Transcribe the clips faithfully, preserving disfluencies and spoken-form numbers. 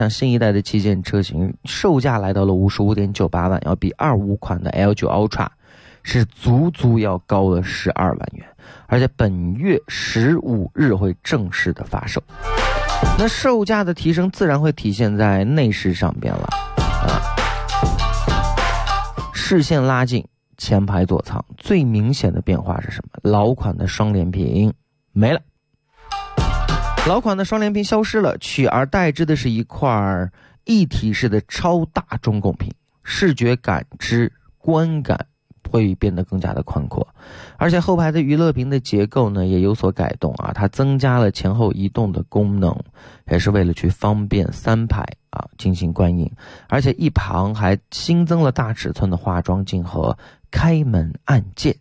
像新一代的旗舰车型售价来到了 五十五点九八万，要比二五款的 L 九 Ultra 是足足要高了十二万元，而且本月十五日会正式的发售。那售价的提升自然会体现在内饰上边了啊，视线拉近，前排座舱最明显的变化是什么？老款的双联屏没了。老款的双联屏消失了，取而代之的是一块一体式的超大中控屏，视觉感知观感会变得更加的宽阔。而且后排的娱乐屏的结构呢也有所改动啊，它增加了前后移动的功能，也是为了去方便三排啊进行观影。而且一旁还新增了大尺寸的化妆镜和开门按键。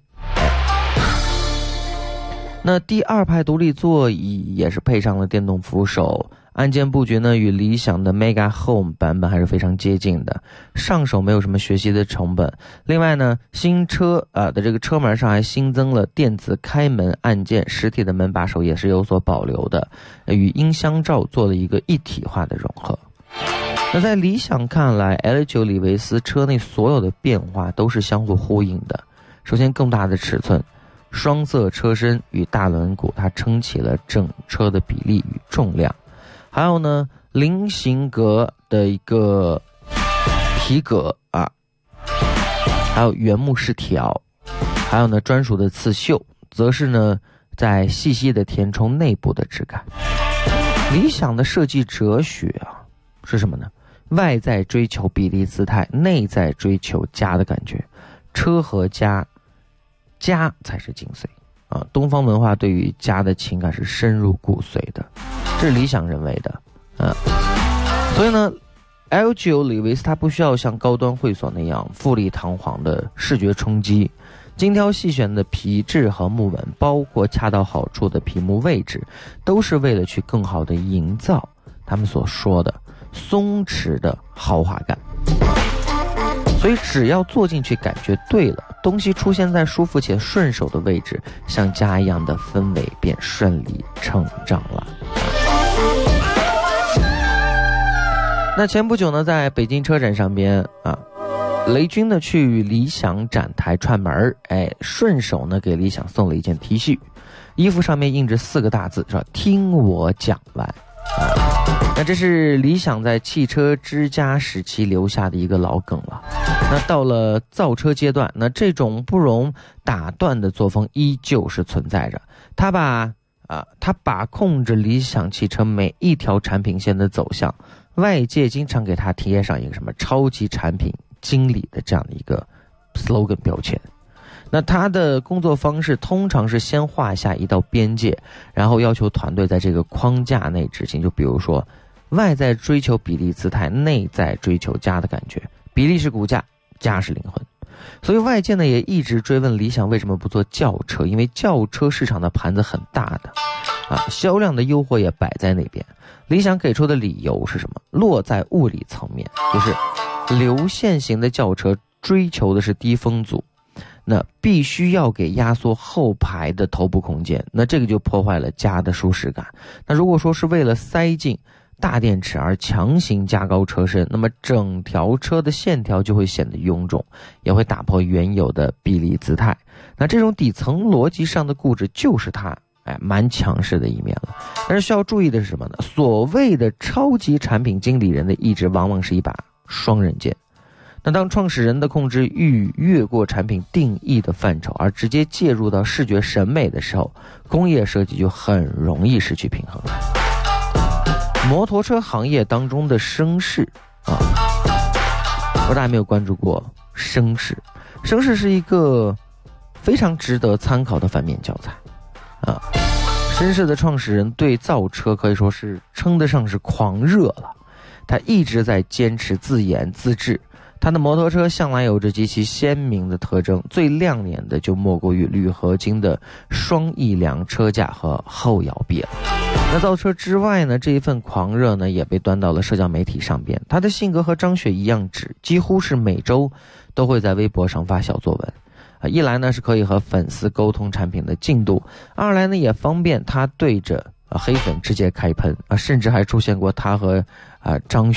那第二排独立座椅也是配上了电动扶手，按键布局呢与理想的 Mega Home 版本还是非常接近的，上手没有什么学习的成本。另外呢，新车啊的这个车门上还新增了电子开门按键，实体的门把手也是有所保留的，与音箱罩做了一个一体化的融合。那在理想看来 L 九 李维斯车内所有的变化都是相互呼应的。首先更大的尺寸，双色车身与大轮毂它撑起了整车的比例与重量。还有呢，菱形格的一个皮革啊，还有原木饰条，还有呢专属的刺绣，则是呢在细细的填充内部的质感。理想的设计哲学啊是什么呢？外在追求比例姿态，内在追求家的感觉，车和家，家才是精髓啊！东方文化对于家的情感是深入骨髓的，这是理想认为的啊。所以呢 L 九 李维斯它不需要像高端会所那样富丽堂皇的视觉冲击，精挑细选的皮质和木纹，包括恰到好处的屏幕位置，都是为了去更好的营造他们所说的松弛的豪华感。所以只要坐进去感觉对了，东西出现在舒服且顺手的位置，像家一样的氛围便顺理成章了。那前不久呢，在北京车展上边啊，雷军呢去理想展台串门，哎，顺手呢给理想送了一件 T 恤，衣服上面印着四个大字，说听我讲完啊。那这是理想在汽车之家时期留下的一个老梗了。那到了造车阶段，那这种不容打断的作风依旧是存在着。他把啊，他把控着理想汽车每一条产品线的走向，外界经常给他贴上一个什么超级产品经理的这样的一个 slogan 标签。那他的工作方式通常是先画下一道边界，然后要求团队在这个框架内执行。就比如说，外在追求比例姿态，内在追求家的感觉，比例是骨架，家是灵魂。所以外界呢也一直追问理想为什么不做轿车，因为轿车市场的盘子很大的啊，销量的诱惑也摆在那边。理想给出的理由是什么？落在物理层面，就是流线型的轿车追求的是低风阻，那必须要给压缩后排的头部空间，那这个就破坏了家的舒适感。那如果说是为了塞进大电池而强行加高车身，那么整条车的线条就会显得臃肿，也会打破原有的比例姿态。那这种底层逻辑上的固执就是它哎蛮强势的一面了。但是需要注意的是什么呢？所谓的超级产品经理人的意志往往是一把双刃剑。那当创始人的控制欲越过产品定义的范畴，而直接介入到视觉审美的时候，工业设计就很容易失去平衡了。摩托车行业当中的声势啊，不知道大家没有关注过声势？声势是一个非常值得参考的反面教材啊。声势的创始人对造车可以说是称得上是狂热了，他一直在坚持自研自制。他的摩托车向来有着极其鲜明的特征，最亮眼的就莫过于铝合金的双翼梁车架和后摇臂了。那造车之外呢，这一份狂热呢也被端到了社交媒体上边。他的性格和张雪一样直，几乎是每周都会在微博上发小作文。啊，一来呢是可以和粉丝沟通产品的进度，二来呢也方便他对着啊黑粉直接开喷啊，甚至还出现过他和啊张雪